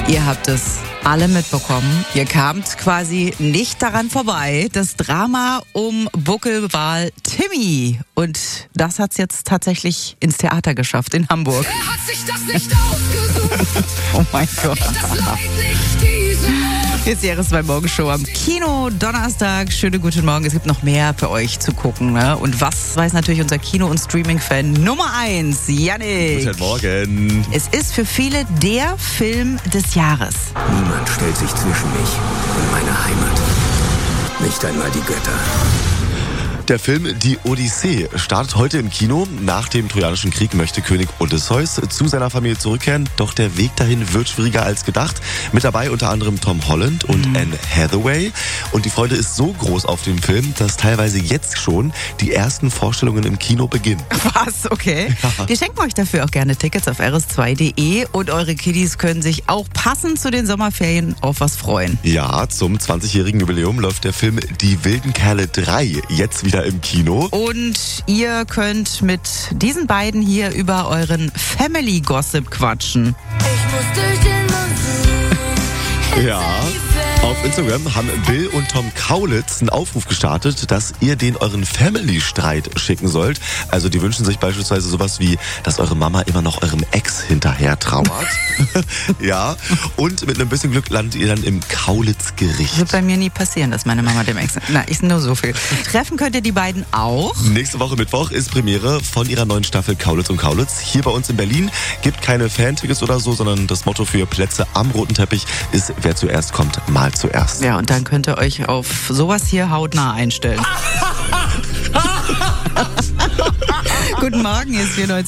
Ihr habt es alle mitbekommen. Ihr kamt quasi nicht daran vorbei. Das Drama um Buckelwal Timmy. Und das hat's jetzt tatsächlich ins Theater geschafft in Hamburg. Er hat sich das nicht ausgesucht. Oh mein Gott. Das Leid nicht diese Not. Hier ist die RS2 Morgenshow am Kino Donnerstag. Schönen guten Morgen. Es gibt noch mehr für euch zu gucken. Ne? Und was weiß natürlich unser Kino- und Streaming-Fan Nummer 1, Yannick. Guten Morgen. Es ist für viele der Film des Jahres. Niemand stellt sich zwischen mich und meine Heimat. Nicht einmal die Götter. Der Film Die Odyssee startet heute im Kino. Nach dem Trojanischen Krieg möchte König Odysseus zu seiner Familie zurückkehren. Doch der Weg dahin wird schwieriger als gedacht. Mit dabei unter anderem Tom Holland und Anne Hathaway. Und die Freude ist so groß auf dem Film, dass teilweise jetzt schon die ersten Vorstellungen im Kino beginnen. Was? Okay. Ja. Wir schenken euch dafür auch gerne Tickets auf rs2.de. Und eure Kiddies können sich auch passend zu den Sommerferien auf was freuen. Ja, zum 20-jährigen Jubiläum läuft der Film Die wilden Kerle 3 jetzt wieder im Kino. Und ihr könnt mit diesen beiden hier über euren Family Gossip quatschen. Ich muss durch den Monsun. Ja. Auf Instagram haben Bill und Tom Kaulitz einen Aufruf gestartet, dass ihr den euren Family-Streit schicken sollt. Also die wünschen sich beispielsweise sowas wie, dass eure Mama immer noch eurem Ex hinterher trauert. Ja. Und mit einem bisschen Glück landet ihr dann im Kaulitz-Gericht. Wird bei mir nie passieren, dass meine Mama dem Ex... Na, ist nur so viel. Treffen könnt ihr die beiden auch. Nächste Woche Mittwoch ist Premiere von ihrer neuen Staffel Kaulitz und Kaulitz. Hier bei uns in Berlin. Gibt keine Fan-Tickets oder so, sondern das Motto für Plätze am roten Teppich ist, wer zuerst kommt, mal zuerst. Ja, und dann könnt ihr euch auf sowas hier hautnah einstellen. Guten Morgen, hier ist 94.